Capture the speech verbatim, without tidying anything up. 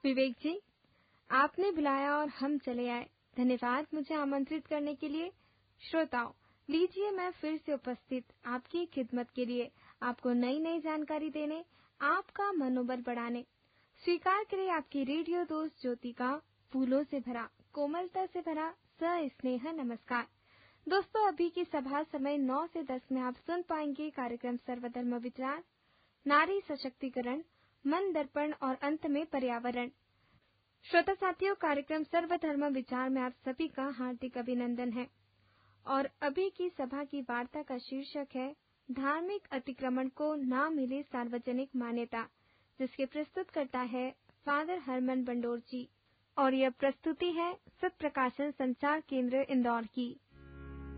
विवेक जी, आपने बुलाया और हम चले आए। धन्यवाद मुझे आमंत्रित करने के लिए। श्रोताओं, लीजिए मैं फिर से उपस्थित आपकी खिदमत के लिए, आपको नई नई जानकारी देने, आपका मनोबल बढ़ाने। स्वीकार करें आपकी रेडियो दोस्त ज्योति का फूलों से भरा, कोमलता से भरा सस्नेह नमस्कार। दोस्तों, अभी की सभा समय नौ से दस में आप सुन पाएंगे कार्यक्रम सर्वधर्म विचार, नारी सशक्तिकरण, मन दर्पण और अंत में पर्यावरण। श्रोता साथियों, कार्यक्रम सर्वधर्म विचार में आप सभी का हार्दिक अभिनंदन है। और अभी की सभा की वार्ता का शीर्षक है धार्मिक अतिक्रमण को ना मिले सार्वजनिक मान्यता, जिसके प्रस्तुत करता है फादर हरमन बंडोर जी। और यह प्रस्तुति है सत प्रकाशन संचार केंद्र इंदौर की।